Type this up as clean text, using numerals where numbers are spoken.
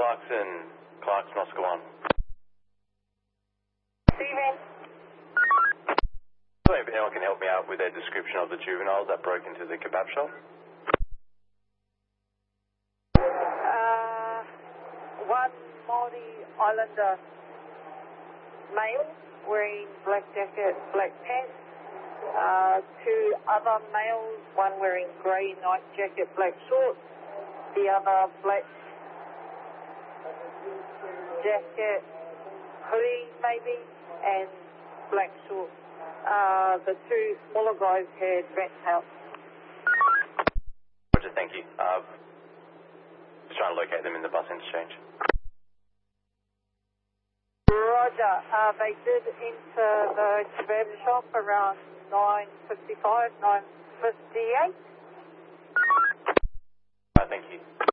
Clarkson, Oscar 1. Steven. I don't know if anyone can help me out with a description of the juveniles that broke into the kebab shop. One Māori Islander male wearing black jacket, black pants. Two other males, one wearing grey night jacket, black shorts. The other black jacket, hoodie maybe, and black shorts. The two smaller guys had rat tails. Roger, thank you. Just trying to locate them in the bus interchange. Roger, they did enter the kebab shop around 9:55, 9:58. Thank you.